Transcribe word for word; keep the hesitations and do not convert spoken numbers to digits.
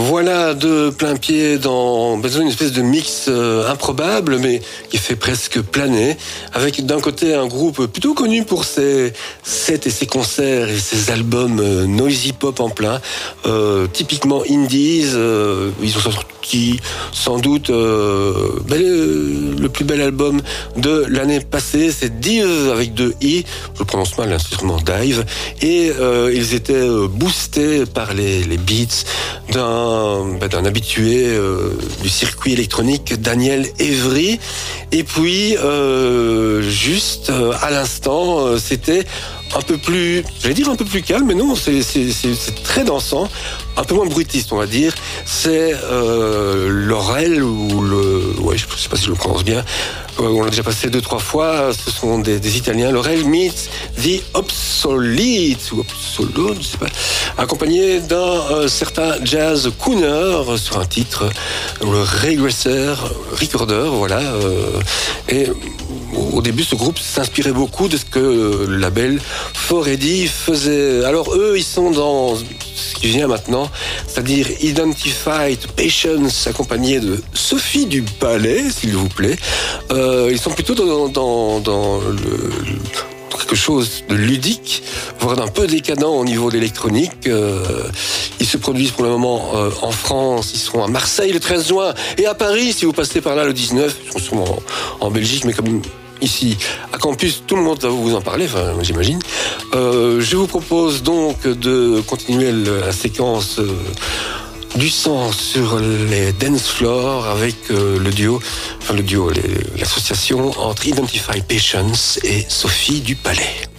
Voilà de plein pied dans une espèce de mix euh, improbable, mais qui fait presque planer, avec d'un côté un groupe plutôt connu pour ses sets et ses concerts et ses albums euh, noisy pop en plein, euh, typiquement indies. Euh, ils ont sorti sans doute euh, ben, le, le plus bel album de l'année passée, c'est Dive avec deux i, je prononce mal l'instrument Dive, et euh, ils étaient euh, boostés par les, les beats d'un, ben, d'un habitué euh, du circuit électronique, Daniel Evry. Et puis, euh, juste euh, à l'instant, euh, c'était un peu plus, j'allais dire un peu plus calme, mais non, c'est, c'est, c'est, c'est très dansant, un peu moins bruitiste, on va dire. C'est euh, l'Orel ou le, ouais, je sais pas si je le prononce bien. On l'a déjà passé deux trois fois. Ce sont des, des Italiens. L'Orel meets the Obsolete ou Obsolete, je sais pas, accompagné d'un euh, certain Jazz Cooner sur un titre, le Regressor Recorder, voilà. Euh, et au début, ce groupe s'inspirait beaucoup de ce que le label four A D faisait. Alors eux, ils sont dans ce qui vient maintenant, c'est-à-dire Identified Patience, accompagné de Sophie du Palais, s'il vous plaît. Euh, ils sont plutôt dans, dans, dans le, quelque chose de ludique, voire d'un peu décadent au niveau de l'électronique. Euh, ils se produisent pour le moment euh, en France, ils seront à Marseille le treize juin, et à Paris, si vous passez par là le dix-neuf, ils sont en, en Belgique, mais comme ici, à Campus, tout le monde va vous en parler, enfin, j'imagine. Euh, je vous propose donc de continuer la séquence euh, du sang sur les dance floors avec euh, le duo, enfin le duo, les, l'association entre Identify Patience et Sophie du Palais.